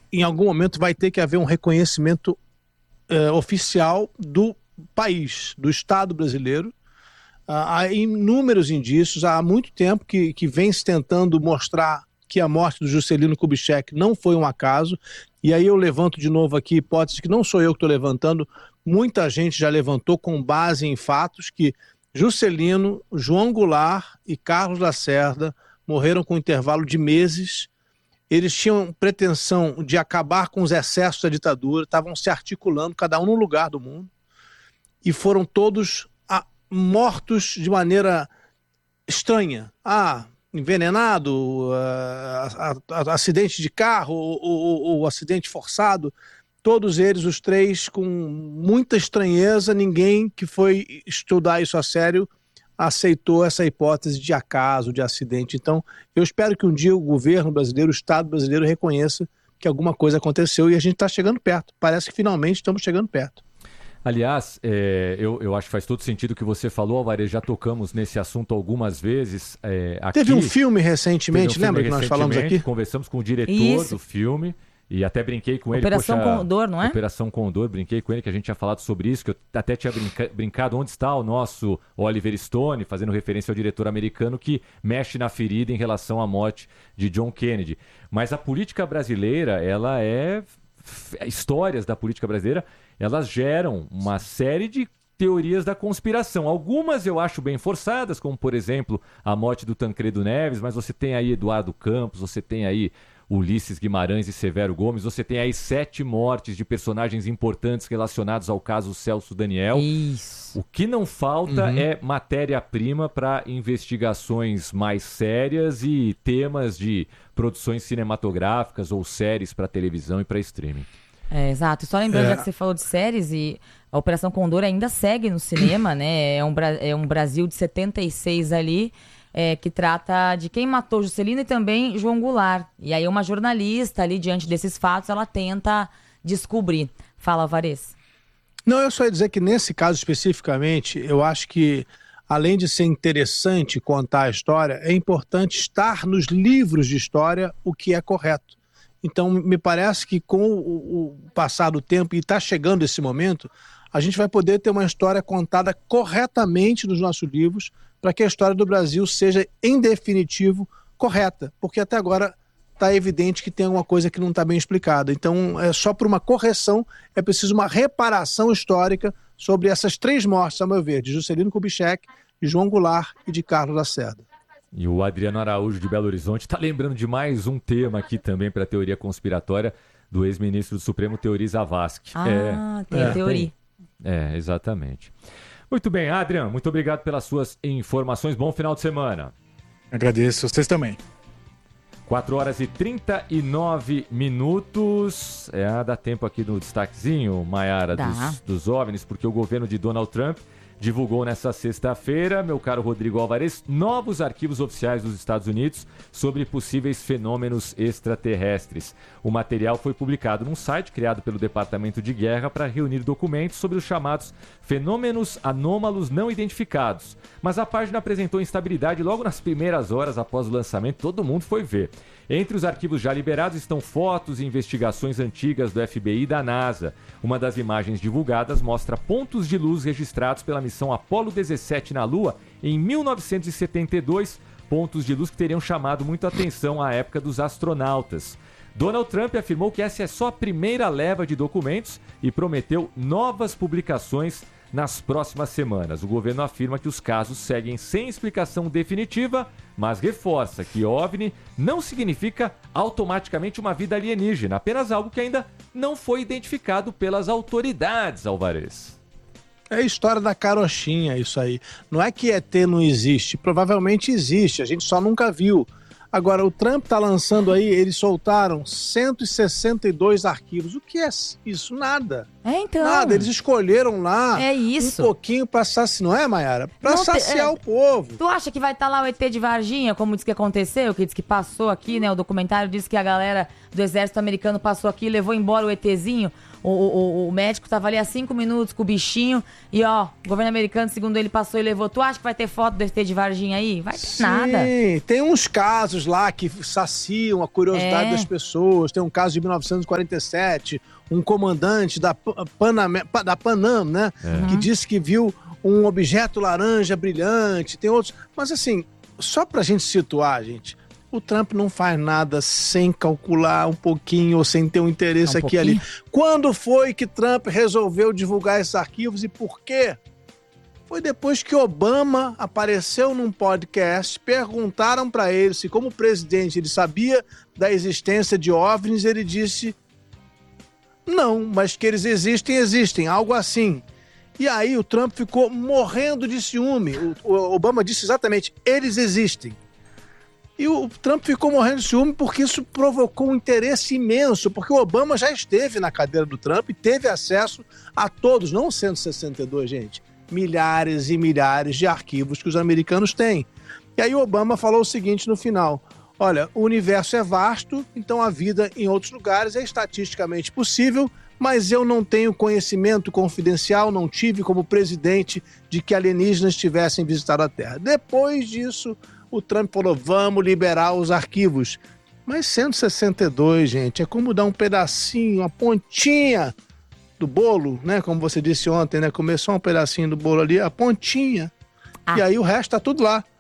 em algum momento vai ter que haver um reconhecimento oficial do país, do Estado brasileiro. Há inúmeros indícios, há muito tempo que vem se tentando mostrar que a morte do Juscelino Kubitschek não foi um acaso, e aí eu levanto de novo aqui hipótese que não sou eu que estou levantando, muita gente já levantou com base em fatos que Juscelino, João Goulart e Carlos Lacerda morreram com um intervalo de meses. Eles tinham pretensão de acabar com os excessos da ditadura, estavam se articulando, cada um num lugar do mundo, e foram todos mortos de maneira estranha. Envenenado, acidente de carro ou acidente forçado. Todos eles, os três, com muita estranheza. Ninguém que foi estudar isso a sério aceitou essa hipótese de acaso, de acidente. Então, eu espero que um dia o governo brasileiro, o Estado brasileiro, reconheça que alguma coisa aconteceu e a gente está chegando perto. Parece que finalmente estamos chegando perto. Aliás, eu acho que faz todo sentido o que você falou, Alvarez, já tocamos nesse assunto algumas vezes. Aqui, teve um filme recentemente, lembra que nós falamos aqui? Conversamos com o diretor do filme e até brinquei com ele. Operação Condor, não é? Operação Condor, brinquei com ele que a gente tinha falado sobre isso, que eu até tinha brincado onde está o nosso Oliver Stone, fazendo referência ao diretor americano que mexe na ferida em relação à morte de John Kennedy. Mas a política brasileira, ela histórias da política brasileira, elas geram uma série de teorias da conspiração. Algumas eu acho bem forçadas, como, por exemplo, a morte do Tancredo Neves, mas você tem aí Eduardo Campos, você tem aí Ulisses Guimarães e Severo Gomes, você tem aí 7 mortes de personagens importantes relacionados ao caso Celso Daniel. Isso. O que não falta é matéria-prima para investigações mais sérias e temas de produções cinematográficas ou séries para televisão e para streaming. Exato. Só lembrando, já que você falou de séries, e a Operação Condor ainda segue no cinema, né? É um Brasil de 76 ali, que trata de quem matou Juscelino e também João Goulart. E aí uma jornalista ali, diante desses fatos, ela tenta descobrir. Fala, Alvarez. Não, eu só ia dizer que nesse caso especificamente, eu acho que, além de ser interessante contar a história, é importante estar nos livros de história o que é correto. Então, me parece que com o passar do tempo, e está chegando esse momento, a gente vai poder ter uma história contada corretamente nos nossos livros, para que a história do Brasil seja, em definitivo, correta. Porque até agora está evidente que tem alguma coisa que não está bem explicada. Então, só por uma correção, é preciso uma reparação histórica sobre essas 3 mortes, a meu ver, de Juscelino Kubitschek, de João Goulart e de Carlos Lacerda. E o Adriano Araújo, de Belo Horizonte, está lembrando de mais um tema aqui também para a teoria conspiratória do ex-ministro do Supremo, Teori Zavascki. Tem a teoria. Exatamente. Muito bem, Adriano, muito obrigado pelas suas informações. Bom final de semana. Agradeço, vocês também. 4h39. Dá tempo aqui no destaquezinho, Maiara, dos OVNIs, porque o governo de Donald Trump divulgou nesta sexta-feira, meu caro Rodrigo Alvarez, novos arquivos oficiais dos Estados Unidos sobre possíveis fenômenos extraterrestres. O material foi publicado num site criado pelo Departamento de Guerra para reunir documentos sobre os chamados fenômenos anômalos não identificados. Mas a página apresentou instabilidade logo nas primeiras horas após o lançamento, todo mundo foi ver. Entre os arquivos já liberados estão fotos e investigações antigas do FBI e da NASA. Uma das imagens divulgadas mostra pontos de luz registrados pela missão Apollo 17 na Lua em 1972, pontos de luz que teriam chamado muito a atenção à época dos astronautas. Donald Trump afirmou que essa é só a primeira leva de documentos e prometeu novas publicações nas próximas semanas. O governo afirma que os casos seguem sem explicação definitiva, mas reforça que OVNI não significa automaticamente uma vida alienígena, apenas algo que ainda não foi identificado pelas autoridades, Alvarez. É a história da carochinha isso aí. Não é que ET não existe, provavelmente existe, a gente só nunca viu. Agora, o Trump está lançando aí, eles soltaram 162 arquivos. O que é isso? Nada. Então. Nada, eles escolheram lá um pouquinho para saciar, não é, Maiara? Para saciar o povo. Tu acha que vai estar lá o ET de Varginha, como diz que aconteceu, que diz que passou aqui, né? O documentário diz que a galera do exército americano passou aqui e levou embora o ETzinho. O médico estava ali há 5 minutos com o bichinho e, o governo americano, segundo ele, passou e levou. Tu acha que vai ter foto do ET de Varginha aí? Vai ter nada. Sim, tem uns casos casos lá que saciam a curiosidade das pessoas. Tem um caso de 1947, um comandante da Panam, né? Que disse que viu um objeto laranja brilhante. Tem outros. Mas assim, só pra gente situar, gente, o Trump não faz nada sem calcular um pouquinho ou sem ter um interesse aqui e ali. Quando foi que Trump resolveu divulgar esses arquivos e por quê? Foi depois que Obama apareceu num podcast, perguntaram para ele se, como presidente, ele sabia da existência de OVNIs, ele disse não, mas que eles existem, algo assim. E aí o Trump ficou morrendo de ciúme. O Obama disse exatamente, eles existem. E o Trump ficou morrendo de ciúme porque isso provocou um interesse imenso, porque o Obama já esteve na cadeira do Trump e teve acesso a todos, não 162, gente, milhares e milhares de arquivos que os americanos têm. E aí o Obama falou o seguinte no final: olha, o universo é vasto, então a vida em outros lugares é estatisticamente possível, mas eu não tenho conhecimento confidencial, não tive como presidente de que alienígenas tivessem visitado a Terra. Depois disso, o Trump falou, vamos liberar os arquivos. Mas 162, gente, é como dar um pedacinho, uma pontinha do bolo, né? Como você disse ontem, né? Começou um pedacinho do bolo ali, a pontinha. E aí o resto tá tudo lá.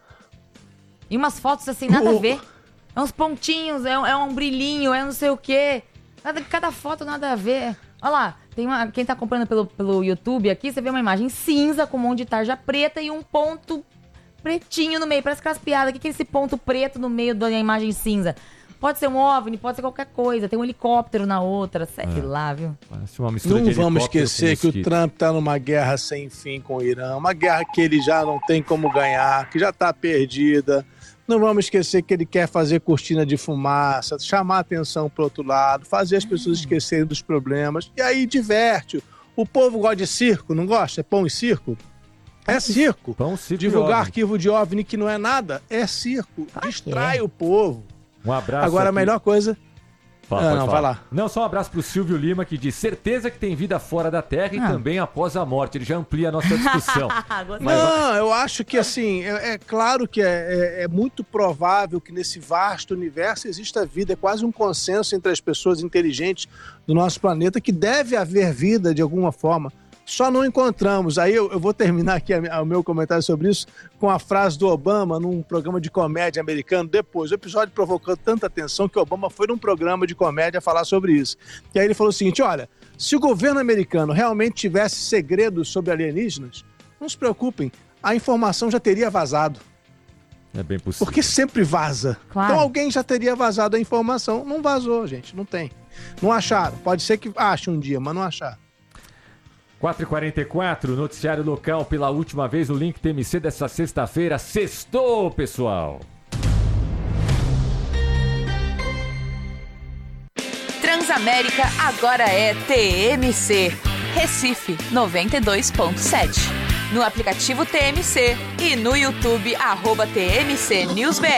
E umas fotos assim, nada a ver. É uns pontinhos, é um brilhinho, é não sei o quê. Cada foto nada a ver. Olha lá, quem tá acompanhando pelo YouTube aqui, você vê uma imagem cinza com um monte de tarja preta e um ponto pretinho no meio. Parece aquelas piadas. O que é esse ponto preto no meio da imagem cinza? Pode ser um OVNI, pode ser qualquer coisa. Tem um helicóptero na outra, sei lá, viu? Parece uma mistura não vamos esquecer que o Trump tá numa guerra sem fim com o Irã. Uma guerra que ele já não tem como ganhar, que já tá perdida. Não vamos esquecer que ele quer fazer cortina de fumaça, chamar atenção pro outro lado, fazer as pessoas esquecerem dos problemas. E aí diverte. O povo gosta de circo, não gosta? É pão e circo? É circo. Pão, circo. Divulgar arquivo de OVNI que não é nada, é circo. Distrai o povo. Um abraço. Agora, aqui. A melhor coisa... Vai lá. Não, só um abraço pro Silvio Lima, que diz certeza que tem vida fora da Terra e também após a morte. Ele já amplia a nossa discussão. Não, eu acho que assim, é claro que é muito provável que nesse vasto universo exista vida. É quase um consenso entre as pessoas inteligentes do nosso planeta que deve haver vida de alguma forma. Só não encontramos. Aí eu vou terminar aqui o meu comentário sobre isso com a frase do Obama num programa de comédia americano depois. O episódio provocou tanta atenção que o Obama foi num programa de comédia falar sobre isso. E aí ele falou o seguinte, olha, se o governo americano realmente tivesse segredos sobre alienígenas, não se preocupem, a informação já teria vazado. É bem possível. Porque sempre vaza. Claro. Então alguém já teria vazado a informação. Não vazou, gente, não tem. Não acharam. Pode ser que ache um dia, mas não acharam. 4h44, noticiário local pela última vez, o Link TMC dessa sexta-feira. Sextou, pessoal! Transamérica agora é TMC. Recife 92.7. No aplicativo TMC e no YouTube, @TMC NewsBR.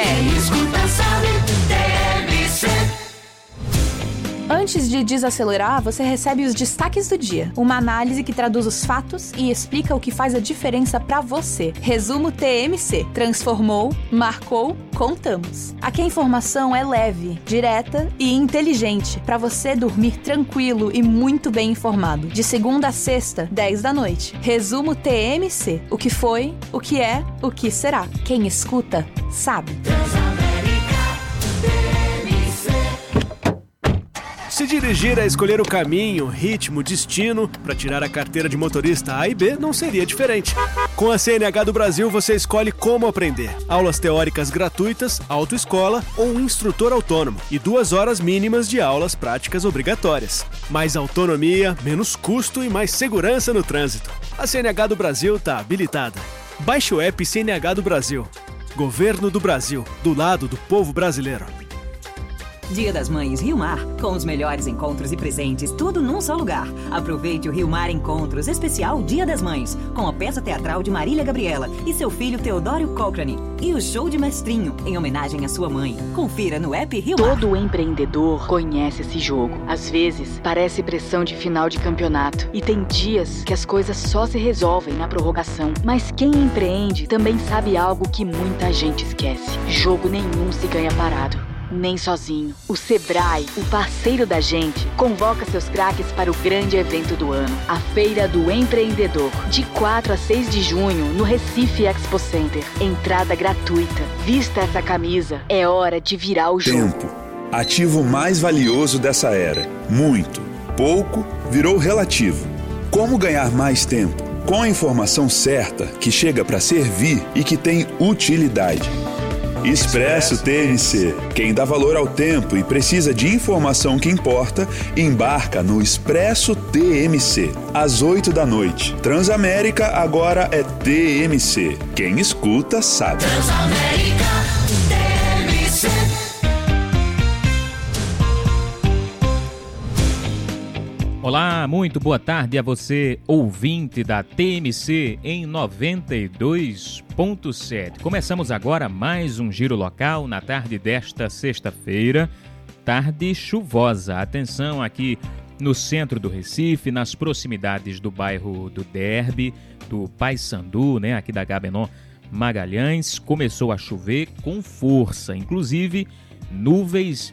Antes de desacelerar, você recebe os destaques do dia. Uma análise que traduz os fatos e explica o que faz a diferença pra você. Resumo TMC. Transformou, marcou, contamos. Aqui a informação é leve, direta e inteligente pra você dormir tranquilo e muito bem informado. De segunda a sexta, 10 da noite. Resumo TMC. O que foi, o que é, o que será. Quem escuta, sabe. Se dirigir a escolher o caminho, ritmo, destino para tirar a carteira de motorista A e B não seria diferente. Com a CNH do Brasil você escolhe como aprender. Aulas teóricas gratuitas, autoescola ou um instrutor autônomo e 2 horas mínimas de aulas práticas obrigatórias. Mais autonomia, menos custo e mais segurança no trânsito. A CNH do Brasil está habilitada. Baixe o app CNH do Brasil. Governo do Brasil, do lado do povo brasileiro. Dia das Mães Rio Mar, com os melhores encontros e presentes, tudo num só lugar. Aproveite o Rio Mar Encontros, especial Dia das Mães, com a peça teatral de Marília Gabriela e seu filho Teodório Cochrane. E o show de Mestrinho, em homenagem à sua mãe. Confira no app Rio Mar. Todo empreendedor conhece esse jogo. Às vezes, parece pressão de final de campeonato. E tem dias que as coisas só se resolvem na prorrogação. Mas quem empreende também sabe algo que muita gente esquece. Jogo nenhum se ganha parado. Nem sozinho. O Sebrae, o parceiro da gente, convoca seus craques para o grande evento do ano, a Feira do Empreendedor, de 4 a 6 de junho, no Recife Expo Center. Entrada gratuita. Vista essa camisa, é hora de virar o jogo. Tempo, ativo mais valioso dessa era. Muito, pouco, virou relativo. Como ganhar mais tempo? Com a informação certa, que chega para servir e que tem utilidade. Expresso TMC. Quem dá valor ao tempo e precisa de informação que importa, embarca no Expresso TMC. Às 8 da noite. Transamérica agora é TMC. Quem escuta sabe. Transamérica TMC. Olá, muito boa tarde a você, ouvinte da TMC em 92.7. Começamos agora mais um giro local na tarde desta sexta-feira, tarde chuvosa. Atenção aqui no centro do Recife, nas proximidades do bairro do Derby, do Paissandu, aqui da Agamenon Magalhães, começou a chover com força, inclusive nuvens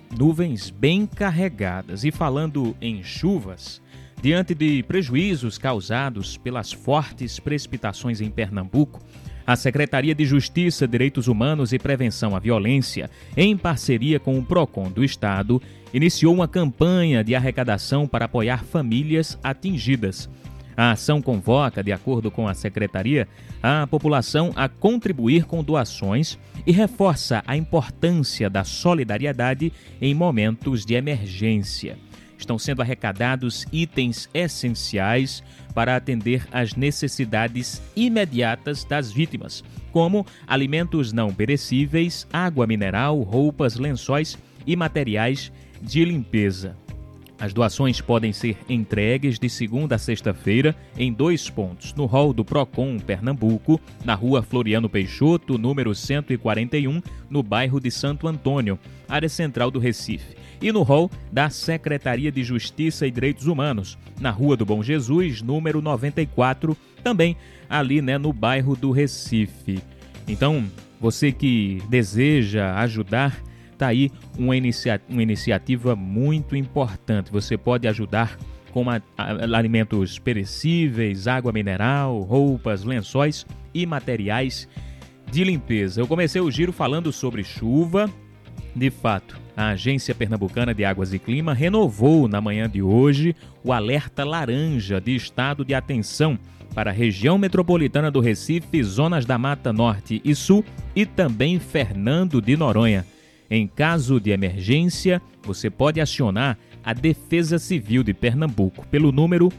bem carregadas. E falando em chuvas, diante de prejuízos causados pelas fortes precipitações em Pernambuco, a Secretaria de Justiça, Direitos Humanos e Prevenção à Violência, em parceria com o PROCON do Estado, iniciou uma campanha de arrecadação para apoiar famílias atingidas. A ação convoca, de acordo com a Secretaria, a população a contribuir com doações e reforça a importância da solidariedade em momentos de emergência. Estão sendo arrecadados itens essenciais para atender às necessidades imediatas das vítimas, como alimentos não perecíveis, água mineral, roupas, lençóis e materiais de limpeza. As doações podem ser entregues de segunda a sexta-feira em 2 pontos, no hall do PROCON Pernambuco, na rua Floriano Peixoto, número 141, no bairro de Santo Antônio, área central do Recife, e no hall da Secretaria de Justiça e Direitos Humanos, na rua do Bom Jesus, número 94, também ali no bairro do Recife. Então, você que deseja ajudar, está aí uma iniciativa muito importante. Você pode ajudar com alimentos perecíveis, água mineral, roupas, lençóis e materiais de limpeza. Eu comecei o giro falando sobre chuva. De fato, a Agência Pernambucana de Águas e Clima renovou na manhã de hoje o alerta laranja de estado de atenção para a região metropolitana do Recife, zonas da Mata Norte e Sul e também Fernando de Noronha. Em caso de emergência, você pode acionar a Defesa Civil de Pernambuco pelo número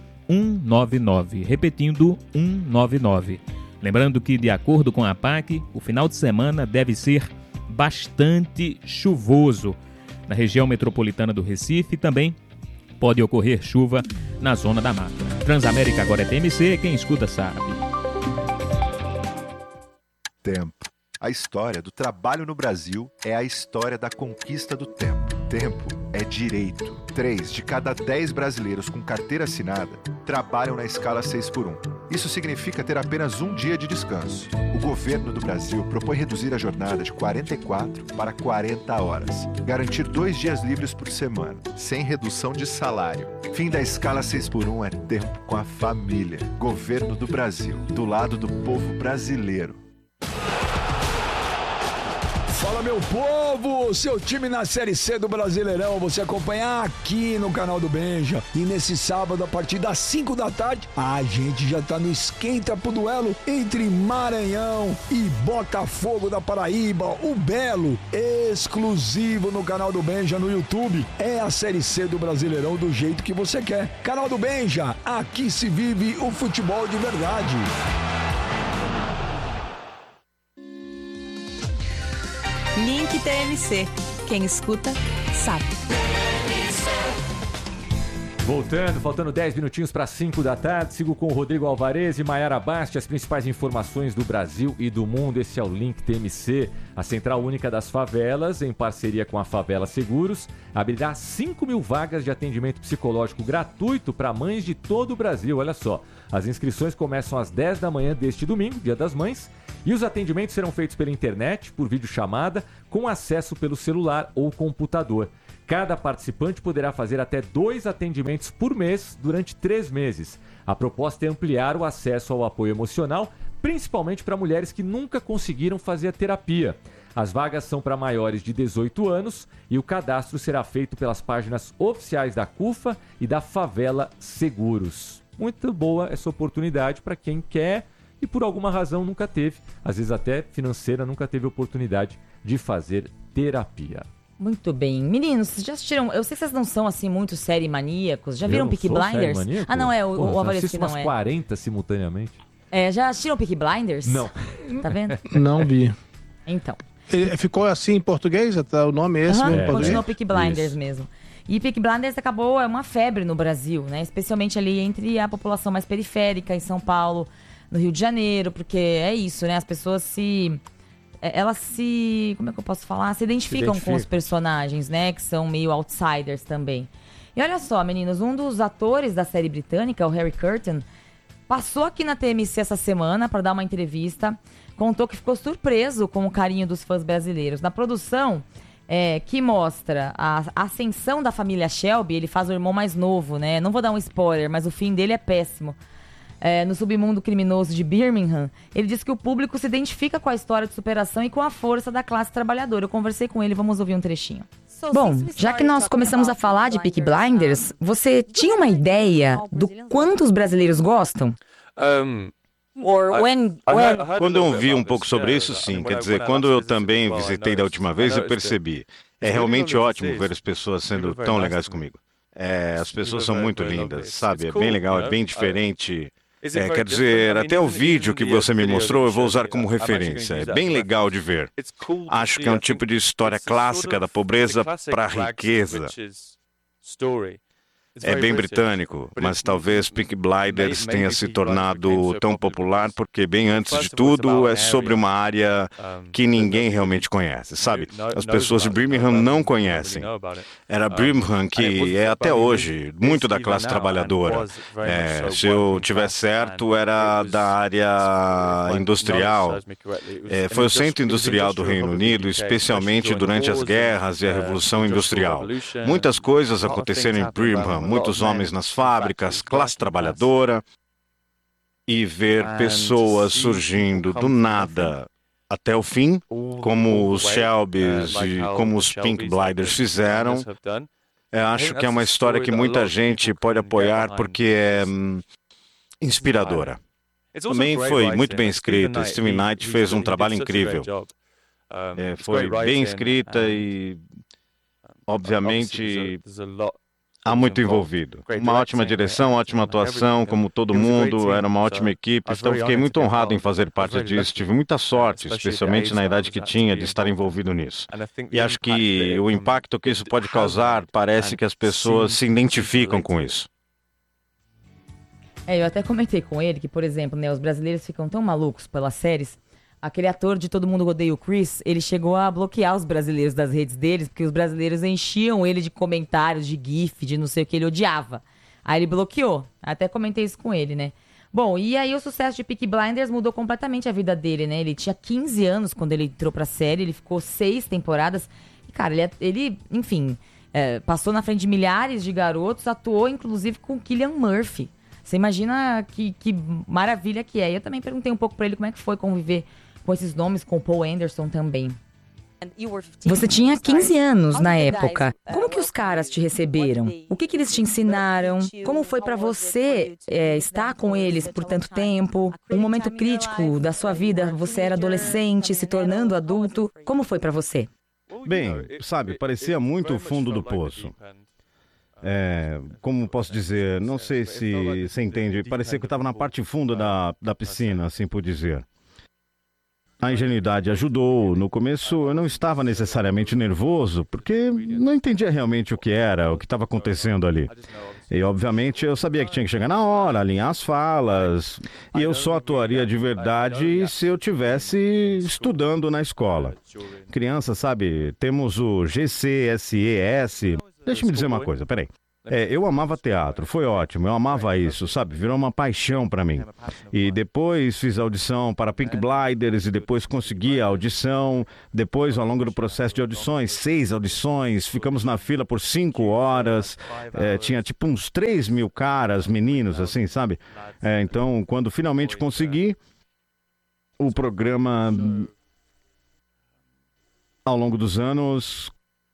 199, repetindo 199. Lembrando que, de acordo com a APAC, o final de semana deve ser bastante chuvoso. Na região metropolitana do Recife também pode ocorrer chuva na zona da mata. Transamérica agora é TMC, quem escuta sabe. Tempo. A história do trabalho no Brasil é a história da conquista do tempo. Tempo é direito. 3 de cada 10 brasileiros com carteira assinada trabalham na escala 6x1. Isso significa ter apenas um dia de descanso. O governo do Brasil propõe reduzir a jornada de 44 para 40 horas. Garantir 2 dias livres por semana, sem redução de salário. Fim da escala 6x1 é tempo com a família. Governo do Brasil, do lado do povo brasileiro. Fala, meu povo! Seu time na Série C do Brasileirão, você acompanha aqui no canal do Benja. E nesse sábado, a partir das 5 da tarde, a gente já tá no esquenta pro duelo entre Maranhão e Botafogo da Paraíba, o Belo, exclusivo no canal do Benja no YouTube. É a Série C do Brasileirão do jeito que você quer. Canal do Benja, aqui se vive o futebol de verdade. Link TMC. Quem escuta, sabe. Voltando, faltando 10 minutinhos para 5 da tarde, sigo com o Rodrigo Alvarez e Maiara Basti, as principais informações do Brasil e do mundo. Esse é o Link TMC, a Central Única das Favelas, em parceria com a Favela Seguros, abrirá 5.000 vagas de atendimento psicológico gratuito para mães de todo o Brasil. Olha só, as inscrições começam às 10 da manhã deste domingo, Dia das Mães, e os atendimentos serão feitos pela internet, por videochamada, com acesso pelo celular ou computador. Cada participante poderá fazer até 2 atendimentos por mês durante 3 meses. A proposta é ampliar o acesso ao apoio emocional, principalmente para mulheres que nunca conseguiram fazer a terapia. As vagas são para maiores de 18 anos e o cadastro será feito pelas páginas oficiais da CUFA e da Favela Seguros. Muito boa essa oportunidade para quem quer e por alguma razão nunca teve, às vezes até financeira, nunca teve oportunidade de fazer terapia. Muito bem. Meninos, vocês já assistiram... Eu sei que vocês não são, assim, muito série maníacos. Já viram Peaky Blinders? Ah, não, é o Alvarez que não é. umas 40 simultaneamente. Já assistiram Peaky Blinders? Não. Tá vendo? Não vi. Então. Ficou assim em português? Até o nome é esse mesmo? Continuou Peaky Blinders mesmo. E Peaky Blinders acabou, é uma febre no Brasil, né? Especialmente ali entre a população mais periférica, em São Paulo, no Rio de Janeiro, porque é isso, né? As pessoas elas como é que eu posso falar? Se identificam com os personagens, né? Que são meio outsiders também. E olha só, meninos, um dos atores da série britânica, o Harry Curtin, passou aqui na TMC essa semana para dar uma entrevista. Contou que ficou surpreso com o carinho dos fãs brasileiros. Na produção, que mostra a ascensão da família Shelby, ele faz o irmão mais novo, né? Não vou dar um spoiler, mas o fim dele é péssimo. No submundo criminoso de Birmingham, ele disse que o público se identifica com a história de superação e com a força da classe trabalhadora. Eu conversei com ele, vamos ouvir um trechinho. Bom, já que nós começamos a falar de Peaky Blinders, você tinha uma ideia do quanto os brasileiros gostam? Quando eu ouvi um pouco sobre isso, sim. Quer dizer, quando eu também visitei da última vez, eu percebi. É realmente ótimo ver as pessoas sendo tão legais comigo. As pessoas são muito lindas, sabe? É bem legal, é bem diferente. Quer dizer, até o vídeo que você me mostrou eu vou usar como referência. É bem legal de ver. Acho que é um tipo de história clássica da pobreza para a riqueza. É bem britânico, mas talvez Peaky Blinders tenha se tornado tão popular porque, bem antes de tudo, é sobre uma área que ninguém realmente conhece, sabe? As pessoas de Birmingham não conhecem. Era Birmingham que é até hoje muito da classe trabalhadora. Se eu tiver certo, era da área industrial. Foi o centro industrial do Reino Unido, especialmente durante as guerras e a Revolução Industrial. Muitas coisas aconteceram em Birmingham. Muitos homens nas fábricas, classe trabalhadora, e ver pessoas surgindo do nada até o fim, como os Shelbys e como os Pink Blinders fizeram. Acho que é uma história que muita gente pode apoiar porque é inspiradora. Também foi muito bem escrita. Steven Knight fez um trabalho incrível. Foi bem escrita e, obviamente, há muito envolvido. Uma ótima direção, ótima atuação, como todo mundo, era uma ótima equipe. Então fiquei muito honrado em fazer parte disso. Tive muita sorte, especialmente na idade que tinha, de estar envolvido nisso. E acho que o impacto que isso pode causar, parece que as pessoas se identificam com isso. Eu até comentei com ele que, por exemplo, né, os brasileiros ficam tão malucos pelas séries. Aquele ator de Todo Mundo Odeia o Chris, ele chegou a bloquear os brasileiros das redes deles, porque os brasileiros enchiam ele de comentários, de gif, de não sei o que, ele odiava. Aí ele bloqueou. Até comentei isso com ele, né? Bom, e aí o sucesso de Peaky Blinders mudou completamente a vida dele, né? Ele tinha 15 anos quando ele entrou pra série, ele ficou 6 temporadas. E, cara, ele enfim, passou na frente de milhares de garotos, atuou inclusive com Cillian Murphy. Você imagina que maravilha que é. Eu também perguntei um pouco pra ele como é que foi conviver com esses nomes, com o Paul Anderson também. Você tinha 15 anos na época. Como que os caras te receberam? O que eles te ensinaram? Como foi pra você estar com eles por tanto tempo? Um momento crítico da sua vida, você era adolescente, se tornando adulto. Como foi pra você? Bem, sabe, parecia muito o fundo do poço. Como posso dizer, não sei se você entende, parecia que eu estava na parte funda da piscina, assim por dizer. A ingenuidade ajudou. No começo eu não estava necessariamente nervoso, porque não entendia realmente o que estava acontecendo ali. E, obviamente, eu sabia que tinha que chegar na hora, alinhar as falas. E eu só atuaria de verdade se eu estivesse estudando na escola. Criança, sabe, temos o GCSES. Deixa eu me dizer uma coisa, peraí. Eu amava teatro, foi ótimo, eu amava isso, sabe? Virou uma paixão para mim. E depois fiz audição para Pink Blinders e depois consegui a audição. Depois, ao longo do processo de audições, 6 audições, ficamos na fila por 5 horas. Tinha tipo uns 3.000 caras, meninos, assim, sabe? Então, quando finalmente consegui, o programa, ao longo dos anos...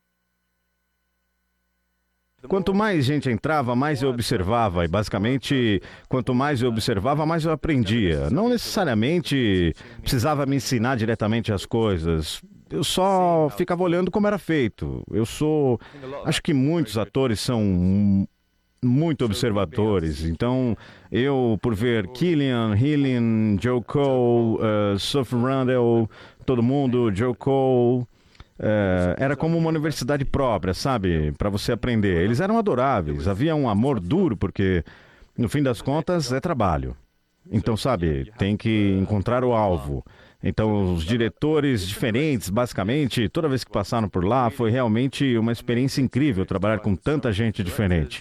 Quanto mais gente entrava, mais eu observava. E, basicamente, quanto mais eu observava, mais eu aprendia. Não necessariamente precisava me ensinar diretamente as coisas. Eu só ficava olhando como era feito. Acho que muitos atores são muito observadores. Então, eu, por ver Cillian, Joe Cole, Sophie Randall, todo mundo, Joe Cole... era como uma universidade própria, sabe? Para você aprender. Eles eram adoráveis, havia um amor duro, porque, no fim das contas, é trabalho. Então, sabe, tem que encontrar o alvo. Então, os diretores diferentes, basicamente, toda vez que passaram por lá, foi realmente uma experiência incrível trabalhar com tanta gente diferente.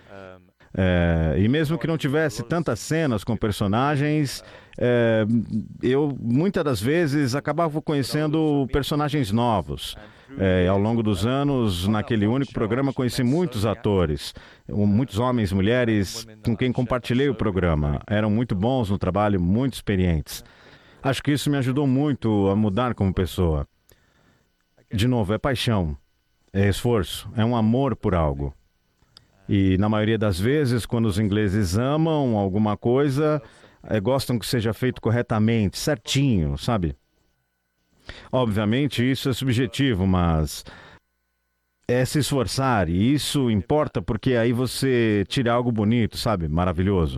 E mesmo que não tivesse tantas cenas com personagens, eu muitas das vezes acabava conhecendo personagens novos. Ao longo dos anos, naquele único programa, conheci muitos atores, muitos homens e mulheres com quem compartilhei o programa. Eram muito bons no trabalho, muito experientes. Acho que isso me ajudou muito a mudar como pessoa. De novo, é paixão, é esforço, é um amor por algo. E na maioria das vezes, quando os ingleses amam alguma coisa, gostam que seja feito corretamente, certinho, sabe? Obviamente isso é subjetivo, mas é se esforçar, e isso importa porque aí você tira algo bonito, sabe? Maravilhoso.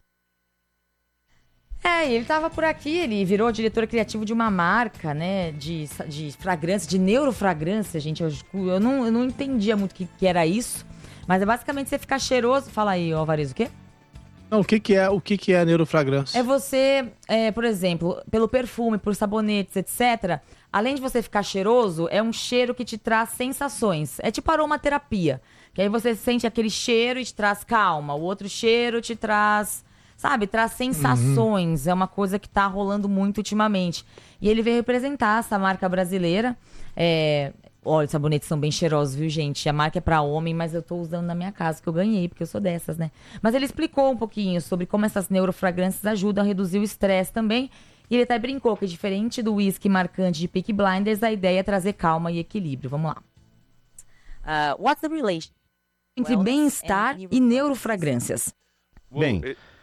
Ele estava por aqui, ele virou diretor criativo de uma marca, né, de fragrância, de neurofragrância, gente. Eu não entendia muito o que era isso. Mas é basicamente você ficar cheiroso. Fala aí, Alvarez, o quê? Não, o que é a neurofragrância? É você, por exemplo, pelo perfume, por sabonetes, etc. Além de você ficar cheiroso, é um cheiro que te traz sensações. É tipo aromaterapia. Que aí você sente aquele cheiro e te traz calma. O outro cheiro te traz, sabe, traz sensações. É uma coisa que tá rolando muito ultimamente. E ele veio representar essa marca brasileira. Olha, os sabonetes são bem cheirosos, viu, gente? A marca é pra homem, mas eu tô usando na minha casa, que eu ganhei, porque eu sou dessas, né? Mas ele explicou um pouquinho sobre como essas neurofragrâncias ajudam a reduzir o estresse também. E ele até brincou que, diferente do whisky marcante de Peaky Blinders, a ideia é trazer calma e equilíbrio. Vamos lá. What's the relation entre bem-estar e neurofragrâncias? Bem,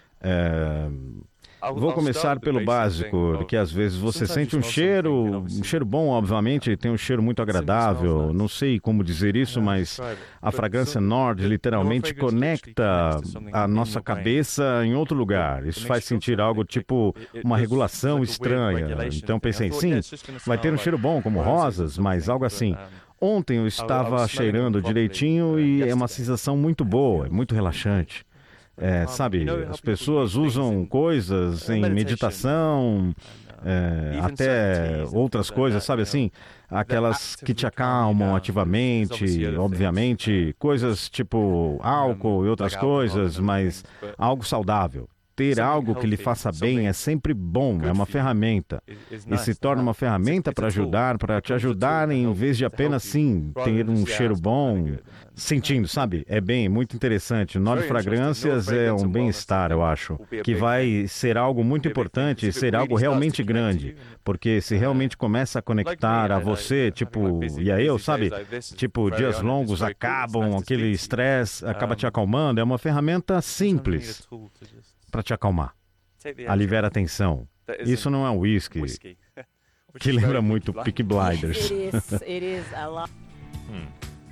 vou começar pelo básico, que às vezes você sente um cheiro bom, obviamente, tem um cheiro muito agradável, não sei como dizer isso, mas a fragrância Nord literalmente conecta a nossa cabeça em outro lugar. Isso faz sentir algo tipo uma regulação estranha. Então pensei, sim, vai ter um cheiro bom, como rosas, mas algo assim. Ontem eu estava cheirando direitinho e é uma sensação muito boa, é muito relaxante. Sabe, as pessoas usam coisas em meditação, até outras coisas, sabe assim? Aquelas que te acalmam ativamente, obviamente, coisas tipo álcool e outras coisas, mas algo saudável. Ter algo que lhe faça bem é sempre bom, é uma ferramenta. E se torna uma ferramenta para te ajudar em vez de apenas, sim, ter um cheiro bom, sentindo, sabe? É muito interessante. Nord Fragrâncias é um bem-estar, eu acho, que vai ser algo muito importante, ser algo realmente grande. Porque se realmente começa a conectar a você, tipo, e a eu, sabe? Tipo, dias longos acabam, aquele estresse acaba te acalmando, é uma ferramenta simples para te acalmar. Aliviar a tensão. Isso não é um whisky, que lembra muito Peaky Blinders.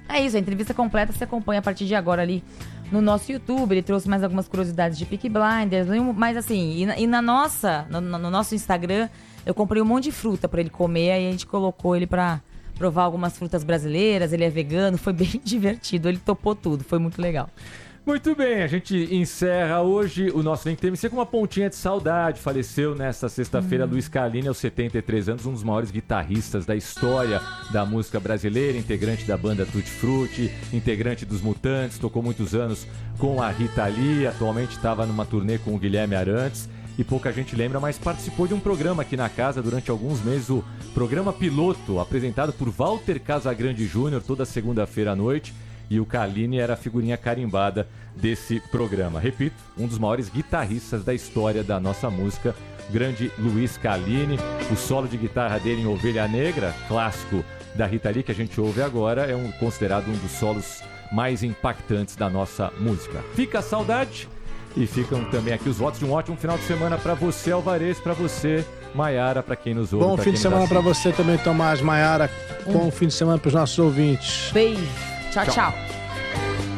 É isso, a entrevista completa você acompanha a partir de agora ali no nosso YouTube. Ele trouxe mais algumas curiosidades de Peaky Blinders, mas assim, no nosso Instagram, eu comprei um monte de fruta pra ele comer, aí a gente colocou ele pra provar algumas frutas brasileiras, ele é vegano, foi bem divertido, ele topou tudo, foi muito legal. Muito bem, a gente encerra hoje o nosso Link TMC com uma pontinha de saudade. Faleceu nesta sexta-feira Luiz Carlini, aos 73 anos, um dos maiores guitarristas da história da música brasileira, integrante da banda Tutti Frutti, integrante dos Mutantes, tocou muitos anos com a Rita Lee, atualmente estava numa turnê com o Guilherme Arantes, e pouca gente lembra, mas participou de um programa aqui na casa durante alguns meses, o programa Piloto, apresentado por Walter Casagrande Jr., toda segunda-feira à noite. E o Carlini era a figurinha carimbada desse programa. Repito, um dos maiores guitarristas da história da nossa música, grande Luiz Carlini. O solo de guitarra dele em Ovelha Negra, clássico da Rita Lee, que a gente ouve agora, é considerado um dos solos mais impactantes da nossa música. Fica a saudade e ficam também aqui os votos de um ótimo final de semana para você, Alvarez, para você, Maiara, para quem nos ouve. Bom fim de semana para você também, Tomás, Maiara. Bom fim de semana para os nossos ouvintes. Beijo. Tchau, tchau.